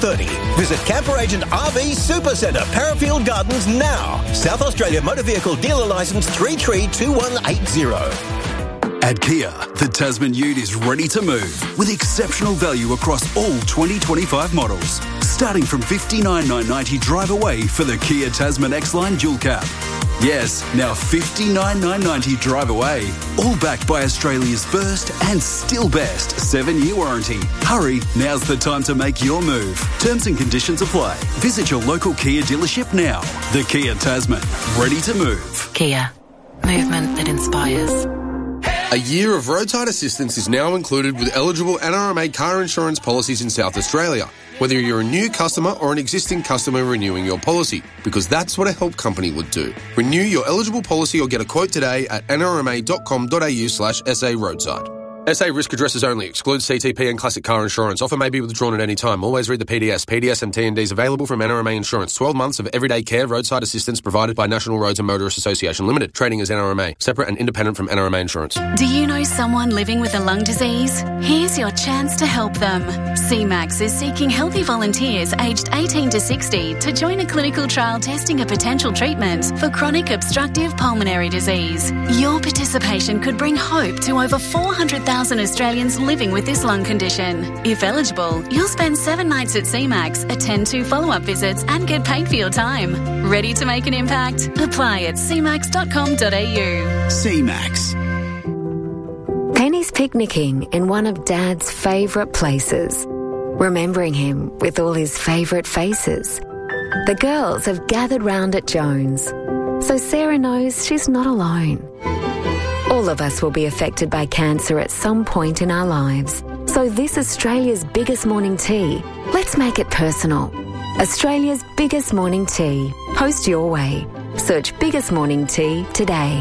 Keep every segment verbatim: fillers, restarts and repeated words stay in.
thirty. Visit Camper Agent R V Supercentre, Parafield Gardens now. South Australia Motor Vehicle Dealer Licence three three two one eight zero. At Kia, the Tasman Ute is ready to move with exceptional value across all twenty twenty-five models. Starting from fifty-nine thousand nine hundred ninety drive away for the Kia Tasman X-Line Dual Cab. Yes, now fifty-nine thousand nine hundred ninety drive away. All backed by Australia's first and still best seven-year warranty. Hurry, now's the time to make your move. Terms and conditions apply. Visit your local Kia dealership now. The Kia Tasman, ready to move. Kia, movement that inspires. A year of roadside assistance is now included with eligible N R M A car insurance policies in South Australia, whether you're a new customer or an existing customer renewing your policy, because that's what a help company would do. Renew your eligible policy or get a quote today at n r m a dot com dot a u slash s a roadside. S A risk addresses only. Excludes C T P and classic car insurance. Offer may be withdrawn at any time. Always read the P D S. P D S and T and Ds available from N R M A Insurance. twelve months of everyday care roadside assistance provided by National Roads and Motorists Association Limited. Trading as N R M A. Separate and independent from N R M A Insurance. Do you know someone living with a lung disease? Here's your chance to help them. C MAX is seeking healthy volunteers aged eighteen to sixty to join a clinical trial testing a potential treatment for chronic obstructive pulmonary disease. Your participation could bring hope to over four hundred thousand Australians living with this lung condition. If eligible, you'll spend seven nights at C MAX, attend two follow-up visits and get paid for your time. Ready to make an impact? Apply at c max dot com dot a u. C MAX. Penny's picnicking in one of Dad's favourite places, remembering him with all his favourite faces. The girls have gathered round at Jones, so Sarah knows she's not alone. All of us will be affected by cancer at some point in our lives. So this Australia's biggest morning tea, let's make it personal. Australia's biggest morning tea. Post your way. Search Biggest Morning Tea today.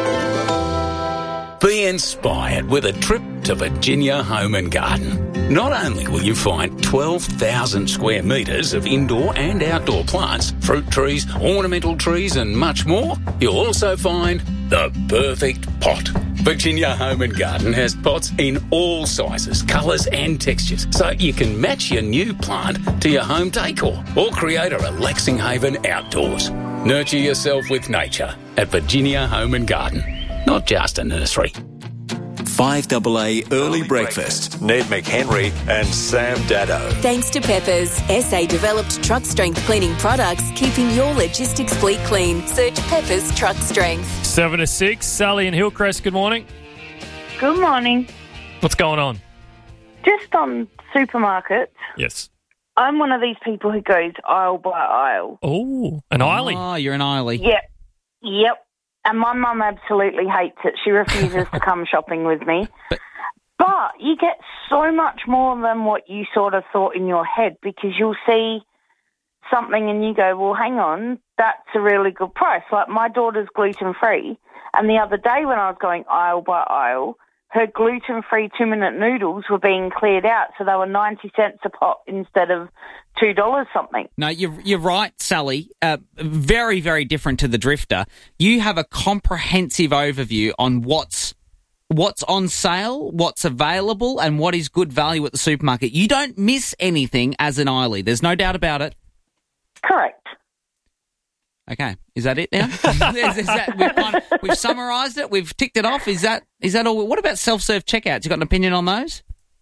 Be inspired with a trip to Virginia Home and Garden. Not only will you find twelve thousand square metres of indoor and outdoor plants, fruit trees, ornamental trees and much more, you'll also find the perfect pot. Virginia Home and Garden has pots in all sizes, colours and textures, so you can match your new plant to your home decor or create a relaxing haven outdoors. Nurture yourself with nature at Virginia Home and Garden, not just a nursery. five A A Early Breakfast. Ned McHenry and Sam Dado. Thanks to Peppers, S A developed truck strength cleaning products, keeping your logistics fleet clean. Search Peppers Truck Strength. Seven to six. Sally in Hillcrest, good morning. Good morning. What's going on? Just on supermarkets. Yes. I'm one of these people who goes aisle by aisle. Oh, an aisle. Oh, you're an aisle. Yep. Yep. And my mum absolutely hates it. She refuses to come shopping with me. But you get so much more than what you sort of thought in your head, because you'll see something and you go, well, hang on, that's a really good price. Like my daughter's gluten-free, and the other day when I was going aisle by aisle, her gluten-free two-minute noodles were being cleared out, so they were ninety cents a pot instead of two dollars something. No, you're, you're right, Sally. Uh, very, very different to the Drifter. You have a comprehensive overview on what's what's on sale, what's available, and what is good value at the supermarket. You don't miss anything as an aislie. There's no doubt about it. Correct. Okay, is that it now? is, is that, we've, kind of, we've summarised it. We've ticked it off. Is that is that all? What about self-serve checkouts? You got an opinion on those?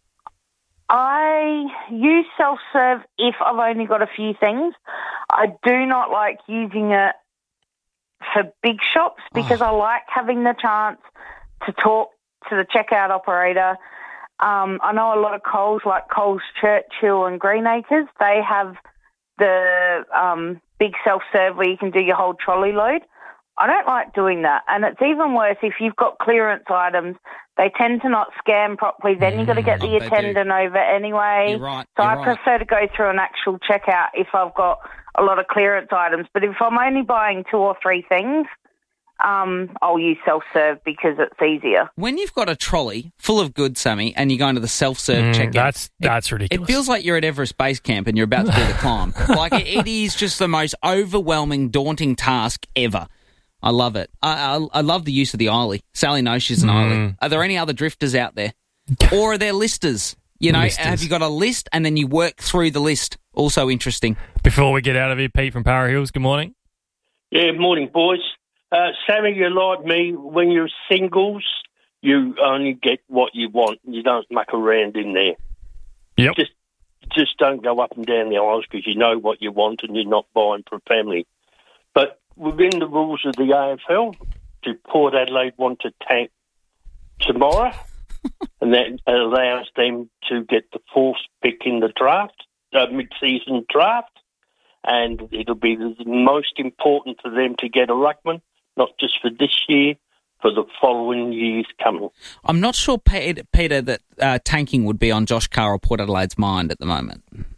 I use self-serve if I've only got a few things. I do not like using it for big shops because oh. I like having the chance to talk to the checkout operator. Um, I know a lot of Coles, like Coles Churchill and Greenacres, they have the um, big self-serve where you can do your whole trolley load. I don't like doing that. And it's even worse if you've got clearance items. They tend to not scan properly. Then you've got to get the oh, attendant over anyway. You're right. So You're I right. prefer to go through an actual checkout if I've got a lot of clearance items. But if I'm only buying two or three things, um, I'll use self-serve because it's easier. When you've got a trolley full of goods, Sammy, and you go into the self-serve Mm, checkout, that's that's it, ridiculous. It feels like you're at Everest Base Camp and you're about to do the climb. Like it, it is just the most overwhelming, daunting task ever. I love it. I, I, I love the use of the aislie. Sally knows she's an Mm. aislie. Are there any other drifters out there? Or are there listers? You know, Listers. have you got a list and then you work through the list? Also interesting. Before we get out of here, Pete from Para Hills, good morning. Yeah, morning, boys. Uh, Sammy, you're like me. When you're singles, you only get what you want. You don't muck around in there. Yep. Just, just don't go up and down the aisles because you know what you want and you're not buying for a family. But within the rules of the A F L, do Port Adelaide want to tank tomorrow? And that allows them to get the fourth pick in the draft, uh, mid-season draft, and it'll be the most important for them to get a ruckman, not just for this year, for the following years coming. I'm not sure, Peter, that uh, tanking would be on Josh Carr or Port Adelaide's mind at the moment.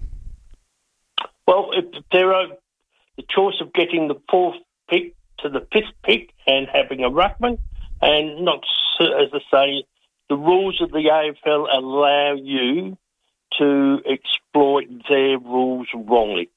Well, if there are the choice of getting the fourth pick to the fifth pick and having a ruckman, and not, as I say, the rules of the A F L allow you to exploit their rules wrongly.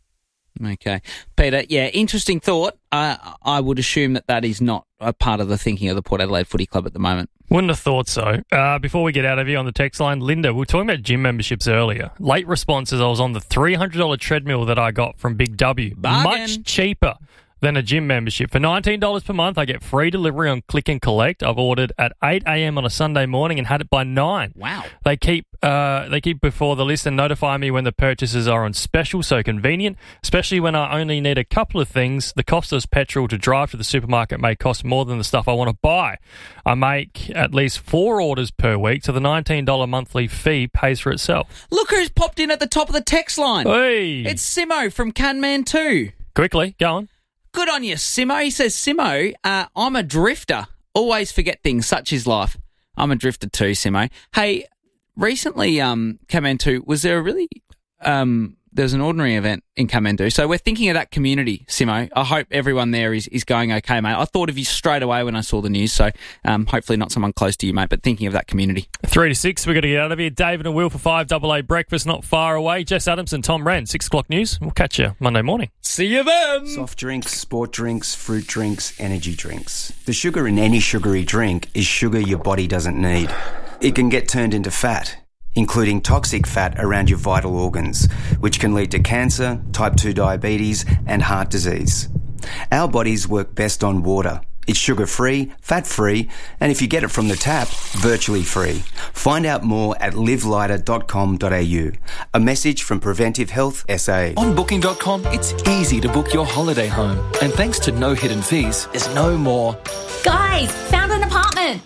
Okay. Peter, yeah, interesting thought. Uh, I would assume that that is not a part of the thinking of the Port Adelaide Footy Club at the moment. Wouldn't have thought so. Uh, before we get out of here on the text line, Linda, we were talking about gym memberships earlier. Late responses, I was on the three hundred dollars treadmill that I got from Big W. Bargain. Much cheaper than a gym membership. For nineteen dollars per month, I get free delivery on Click and Collect. I've ordered at eight a.m. on a Sunday morning and had it by nine. Wow. They keep uh, they keep before the list and notify me when the purchases are on special, so convenient, especially when I only need a couple of things. The cost of petrol to drive to the supermarket may cost more than the stuff I want to buy. I make at least four orders per week, so the nineteen dollars monthly fee pays for itself. Look who's popped in at the top of the text line. Hey. It's Simo from Canman two. Quickly, go on. Good on you, Simo. He says, Simo, uh, I'm a drifter. Always forget things. Such is life. I'm a drifter too, Simo. Hey, recently, um, Kamandu, was there a really... Um, there was an ordinary event in Kamandu. So we're thinking of that community, Simo. I hope everyone there is, is going okay, mate. I thought of you straight away when I saw the news, so um, hopefully not someone close to you, mate, but thinking of that community. Three to six, we've got to get out of here. David and Will for five double A breakfast, not far away. Jess Adamson, Tom Wren, six o'clock news. We'll catch you Monday morning. See you then! Soft drinks, sport drinks, fruit drinks, energy drinks. The sugar in any sugary drink is sugar your body doesn't need. It can get turned into fat, including toxic fat around your vital organs, which can lead to cancer, type two diabetes, and heart disease. Our bodies work best on water. It's sugar-free, fat-free, and if you get it from the tap, virtually free. Find out more at live lighter dot com dot a u. A message from Preventive Health S A. On booking dot com, it's easy to book your holiday home. And thanks to no hidden fees, there's no more. Guys, found an apartment.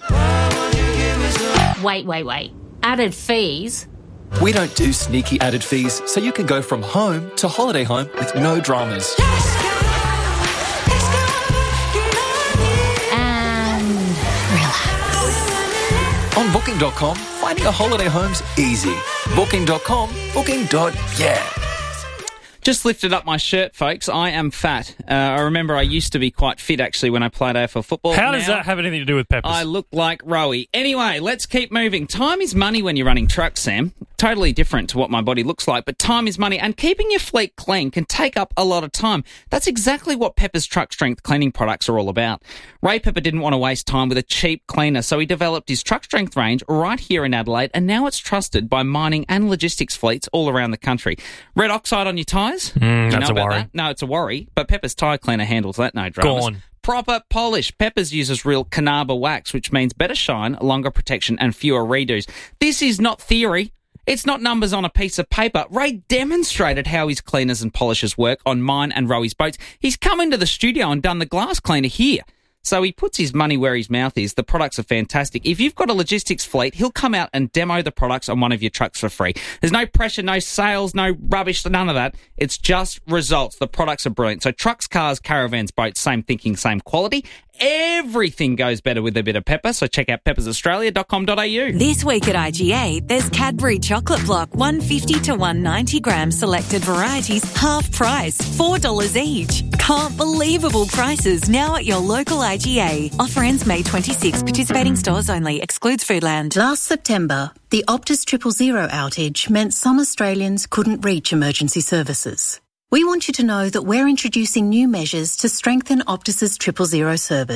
Wait, wait, wait. Added fees? We don't do sneaky added fees, so you can go from home to holiday home with no dramas. And relax. On booking dot com, finding a holiday home's easy. booking dot com, booking. Yeah. Just lifted up my shirt, folks. I am fat. Uh, I remember I used to be quite fit, actually, when I played A F L football. How now, does that have anything to do with Peppers? I look like Rowie. Anyway, let's keep moving. Time is money when you're running trucks, Sam. Totally different to what my body looks like, but time is money, and keeping your fleet clean can take up a lot of time. That's exactly what Pepper's truck strength cleaning products are all about. Ray Pepper didn't want to waste time with a cheap cleaner, so he developed his truck strength range right here in Adelaide, and now it's trusted by mining and logistics fleets all around the country. Red oxide on your tyres? Mm, you that's know a worry. That? No, it's a worry, but Pepper's tyre cleaner handles that, no dramas. Go on. Proper polish. Peppers uses real Canaba wax, which means better shine, longer protection, and fewer redos. This is not theory. It's not numbers on a piece of paper. Ray demonstrated how his cleaners and polishers work on mine and Rowie's boats. He's come into the studio and done the glass cleaner here. So he puts his money where his mouth is. The products are fantastic. If you've got a logistics fleet, he'll come out and demo the products on one of your trucks for free. There's no pressure, no sales, no rubbish, none of that. It's just results. The products are brilliant. So trucks, cars, caravans, boats, same thinking, same quality. Everything goes better with a bit of Pepper, so check out peppers australia dot com dot a u. This week at I G A, there's Cadbury Chocolate Block, one fifty to one ninety gram selected varieties, half price, four dollars each. Can't believable prices now at your local I G A. Offer ends May twenty-sixth. Participating stores only. Excludes Foodland. Last September, the Optus Triple Zero outage meant some Australians couldn't reach emergency services. We want you to know that we're introducing new measures to strengthen Optus's Triple Zero service,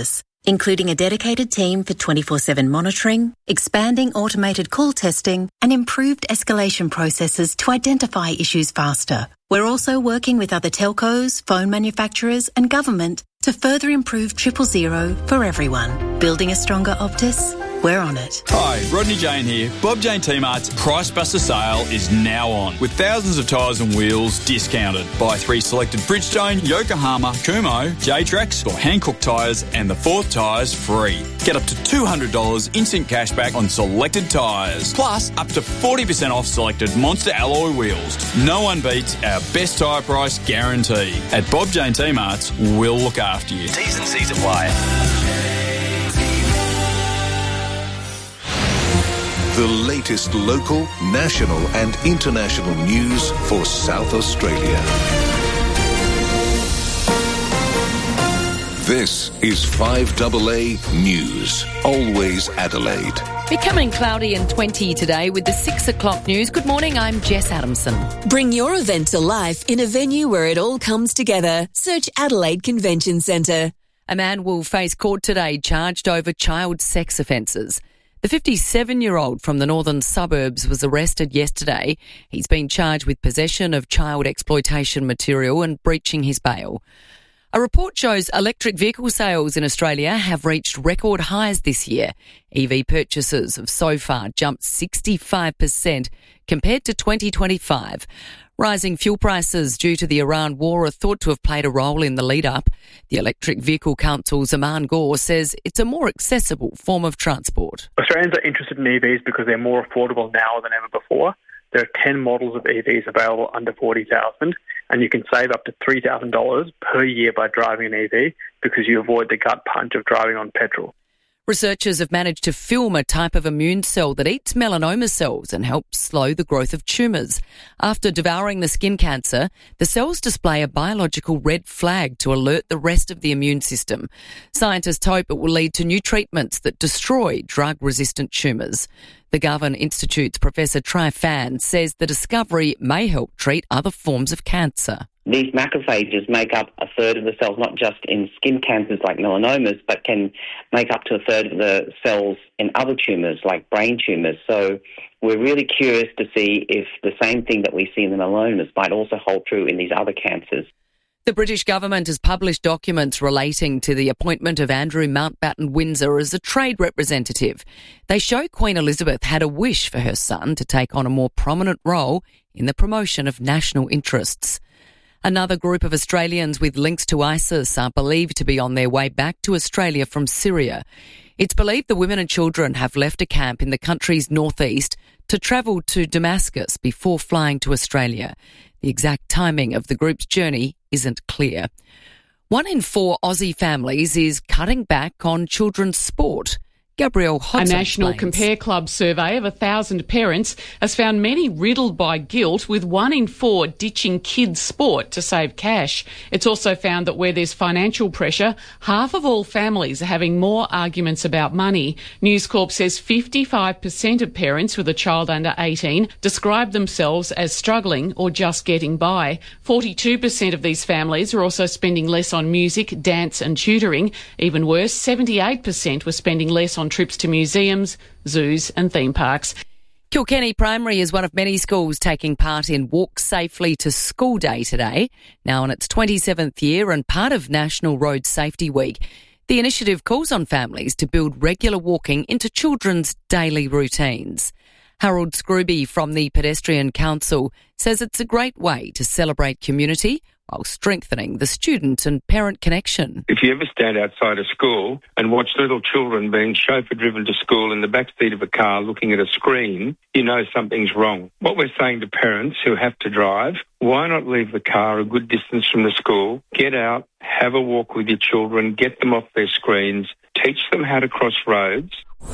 including a dedicated team for twenty-four seven monitoring, expanding automated call testing, and improved escalation processes to identify issues faster. We're also working with other telcos, phone manufacturers, and government to further improve triple zero for everyone. Building a stronger Optus? We're on it. Hi, Rodney Jane here. Bob Jane T-Mart's Price Buster sale is now on, with thousands of tyres and wheels discounted. Buy three selected Bridgestone, Yokohama, Kumho, J-Trax or Hankook tyres and the fourth tyre's free. Get up to two hundred dollars instant cash back on selected tyres. Plus, up to forty percent off selected Monster alloy wheels. No one beats our best tyre price guarantee. At Bob Jane T-Mart's, we'll look after you. T's and C's apply. The latest local, national and international news for South Australia. This is five A A News, always Adelaide. Becoming cloudy and twenty today with the six o'clock news. Good morning, I'm Jess Adamson. Bring your event to life in a venue where it all comes together. Search Adelaide Convention Centre. A man will face court today charged over child sex offences. The fifty-seven-year-old from the northern suburbs was arrested yesterday. He's been charged with possession of child exploitation material and breaching his bail. A report shows electric vehicle sales in Australia have reached record highs this year. E V purchases have so far jumped sixty-five percent compared to twenty twenty-five. Rising fuel prices due to the Iran war are thought to have played a role in the lead-up. The Electric Vehicle Council's Aman Gore says it's a more accessible form of transport. Australians are interested in E Vs because they're more affordable now than ever before. There are ten models of E Vs available under forty thousand dollars, and you can save up to three thousand dollars per year by driving an E V because you avoid the gut punch of driving on petrol. Researchers have managed to film a type of immune cell that eats melanoma cells and helps slow the growth of tumours. After devouring the skin cancer, the cells display a biological red flag to alert the rest of the immune system. Scientists hope it will lead to new treatments that destroy drug-resistant tumours. The Garvan Institute's Professor Tri Phan says the discovery may help treat other forms of cancer. These macrophages make up a third of the cells, not just in skin cancers like melanomas, but can make up to a third of the cells in other tumours like brain tumours. So we're really curious to see if the same thing that we see in the melanomas might also hold true in these other cancers. The British government has published documents relating to the appointment of Andrew Mountbatten Windsor as a trade representative. They show Queen Elizabeth had a wish for her son to take on a more prominent role in the promotion of national interests. Another group of Australians with links to ISIS are believed to be on their way back to Australia from Syria. It's believed the women and children have left a camp in the country's northeast to travel to Damascus before flying to Australia. The exact timing of the group's journey isn't clear. One in four Aussie families is cutting back on children's sport. Gabrielle Hodson A national explains. Compare Club survey of one thousand parents has found many riddled by guilt, with one in four ditching kids' sport to save cash. It's also found that where there's financial pressure, half of all families are having more arguments about money. News Corp says fifty-five percent of parents with a child under eighteen describe themselves as struggling or just getting by. forty-two percent of these families are also spending less on music, dance and tutoring. Even worse, seventy-eight percent were spending less on trips to museums, zoos and theme parks. Kilkenny Primary is one of many schools taking part in Walk Safely to School Day today, now in its twenty-seventh year and part of National Road Safety Week. The initiative calls on families to build regular walking into children's daily routines. Harold Scrooby from the Pedestrian Council says it's a great way to celebrate community while strengthening the student and parent connection. If you ever stand outside a school and watch little children being chauffeur-driven to school in the backseat of a car looking at a screen, you know something's wrong. What we're saying to parents who have to drive, why not leave the car a good distance from the school, get out, have a walk with your children, get them off their screens, teach them how to cross roads.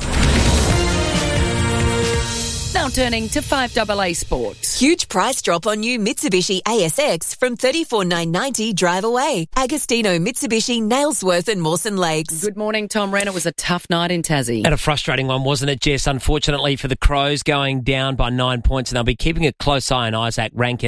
Now turning to five A A Sports. Huge price drop on new Mitsubishi A S X from thirty-four thousand nine hundred ninety dollars drive away. Agostino Mitsubishi, Nailsworth and Mawson Lakes. Good morning, Tom Wren. It was a tough night in Tassie. And a frustrating one, wasn't it, Jess? Unfortunately for the Crows, going down by nine points, and they'll be keeping a close eye on Isaac Rankin.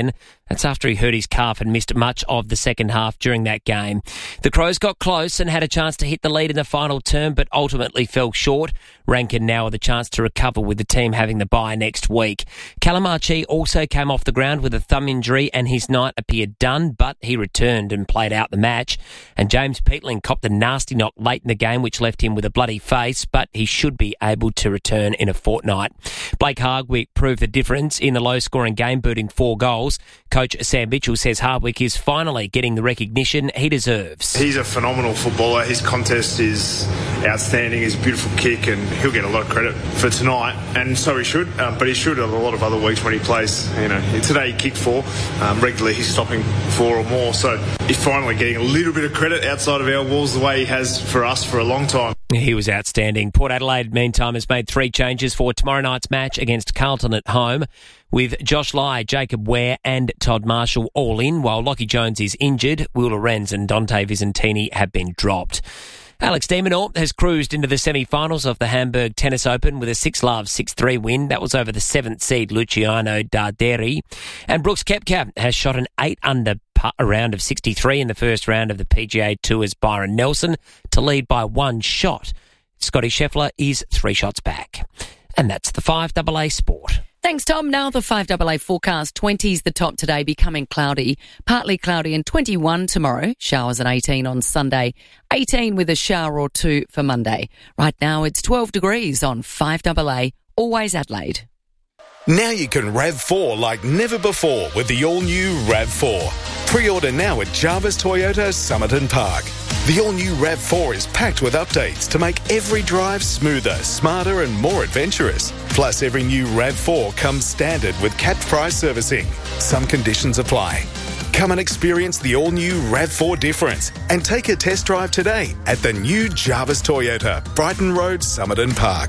That's after he hurt his calf and missed much of the second half during that game. The Crows got close and had a chance to hit the lead in the final term, but ultimately fell short. Rankin now with a chance to recover with the team having the bye next week. Callum Archie also came off the ground with a thumb injury and his night appeared done, but he returned and played out the match. And James Peatling copped a nasty knock late in the game, which left him with a bloody face, but he should be able to return in a fortnight. Blake Hardwick proved the difference in the low-scoring game, booting four goals. Coach Sam Mitchell says Hardwick is finally getting the recognition he deserves. He's a phenomenal footballer. His contest is outstanding. He's a beautiful kick, and he'll get a lot of credit for tonight, and so he should. Um, but he should a lot of other weeks when he plays. You know, today he kicked four. Um, regularly he's stopping four or more. So he's finally getting a little bit of credit outside of our walls, the way he has for us for a long time. He was outstanding. Port Adelaide, meantime, has made three changes for tomorrow night's match against Carlton at home, with Josh Lai, Jacob Ware and Todd Marshall all in, while Lockie Jones is injured. Will Lorenz and Dante Vicentini have been dropped. Alex de Minaur has cruised into the semi-finals of the Hamburg Tennis Open with a six love, six three win. That was over the seventh seed Luciano Darderi. And Brooks Koepka has shot an eight under a round of sixty-three in the first round of the P G A Tour's Byron Nelson to lead by one shot. Scotty Scheffler is three shots back. And that's the five A A Sport. Thanks, Tom. Now the five A A forecast. twenty's the top today, becoming cloudy. Partly cloudy and twenty-one tomorrow. Showers at eighteen on Sunday. eighteen with a shower or two for Monday. Right now it's twelve degrees on five A A. Always Adelaide. Now you can RAV four like never before with the all-new RAV four. Pre-order now at Jarvis Toyota Somerton Park. The all-new RAV four is packed with updates to make every drive smoother, smarter and more adventurous. Plus, every new RAV four comes standard with capped price servicing. Some conditions apply. Come and experience the all-new RAV four difference and take a test drive today at the new Jarvis Toyota, Brighton Road, Somerton Park.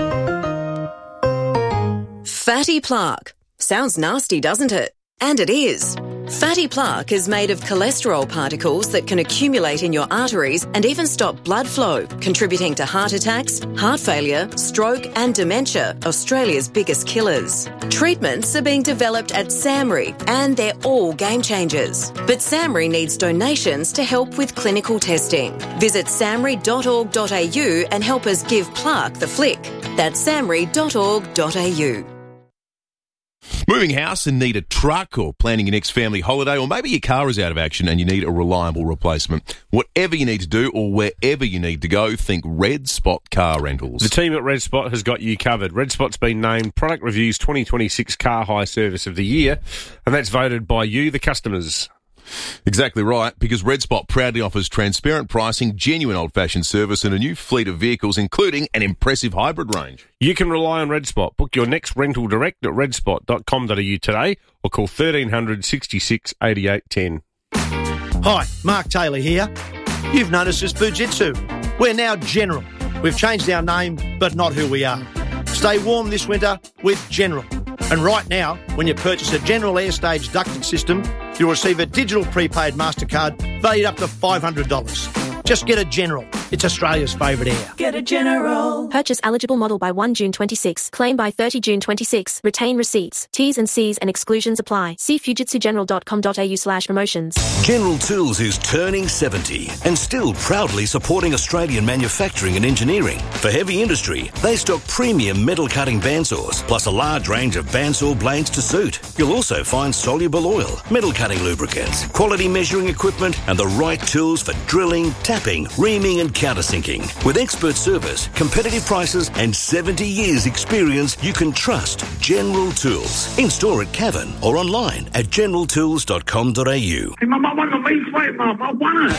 Fatty plaque. Sounds nasty, doesn't it? And it is. Fatty plaque is made of cholesterol particles that can accumulate in your arteries and even stop blood flow, contributing to heart attacks, heart failure, stroke and dementia, Australia's biggest killers. Treatments are being developed at SAMRI and they're all game changers. But SAMRI needs donations to help with clinical testing. Visit samri dot org dot a u and help us give plaque the flick. That's samri dot org dot a u. Moving house and need a truck, or planning your next family holiday, or maybe your car is out of action and you need a reliable replacement. Whatever you need to do or wherever you need to go, think Red Spot Car Rentals. The team at Red Spot has got you covered. Red Spot's been named Product Review's twenty twenty-six Car Hire Service of the Year, and that's voted by you, the customers. Exactly right, because Red Spot proudly offers transparent pricing, genuine old-fashioned service and a new fleet of vehicles, including an impressive hybrid range. You can rely on Red Spot. Book your next rental direct at red spot dot com dot a u today or call thirteen hundred, sixty-six, eighty-eight, ten. Hi, Mark Taylor here. You've noticed us Fujitsu. We're now General. We've changed our name, but not who we are. Stay warm this winter with General. And right now, when you purchase a General Airstage ducting system, you'll receive a digital prepaid MasterCard valued up to five hundred dollars. Just get a General. It's Australia's favourite air. Get a General. Purchase eligible model by first June twenty-six. Claim by thirtieth June twenty-six. Retain receipts. T's and C's and exclusions apply. See fujitsu general dot com dot a u slash promotions. General Tools is turning seventy and still proudly supporting Australian manufacturing and engineering. For heavy industry, they stock premium metal cutting bandsaws, plus a large range of bandsaw blades to suit. You'll also find soluble oil, metal cutting lubricants, quality measuring equipment, and the right tools for drilling, tapping, reaming, and countersinking. With expert service, competitive prices, and seventy years experience, you can trust General Tools. In store at Cavan or online at general tools dot com dot a u. Hey, Mum, I want a V eight, Mum. I want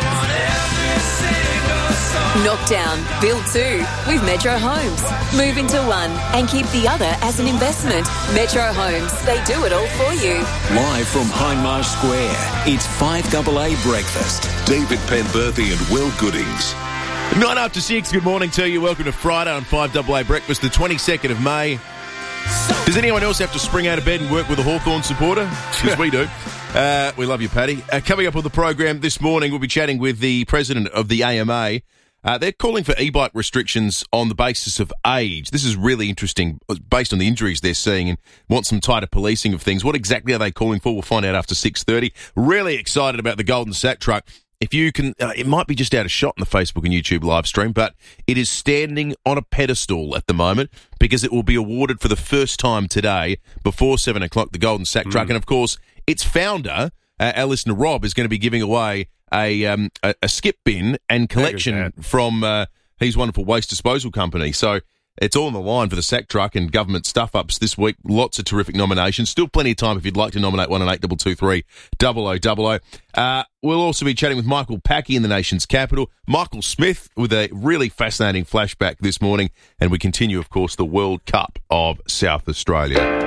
it. Knock down, build two with Metro Homes. Move into one and keep the other as an investment. Metro Homes, they do it all for you. Live from Hindmarsh Square, it's five A A Breakfast. David Penberthy and Will Goodings. Nine after six, good morning to you. Welcome to Friday on five A A Breakfast, the twenty-second of May. Does anyone else have to spring out of bed and work with a Hawthorn supporter? Because we do. Uh, we love you, Paddy. Uh, coming up on the program this morning, we'll be chatting with the president of the A M A, Uh, they're calling for e-bike restrictions on the basis of age. This is really interesting, based on the injuries they're seeing, and want some tighter policing of things. What exactly are they calling for? We'll find out after six thirty. Really excited about the Golden Sack truck. If you can, uh, it might be just out of shot on the Facebook and YouTube live stream, but it is standing on a pedestal at the moment because it will be awarded for the first time today before seven o'clock, the Golden Sack mm. truck. And, of course, its founder, uh, our listener Rob, is going to be giving away a um, a, a skip bin and collection from uh, his wonderful waste disposal company. So it's all on the line for the sack truck and government stuff-ups this week. Lots of terrific nominations. Still plenty of time if you'd like to nominate one on eight two two three, double oh double oh. Uh, we'll also be chatting with Michael Packy in the nation's capital. Michael Smith with a really fascinating flashback this morning. And we continue, of course, the World Cup of South Australia.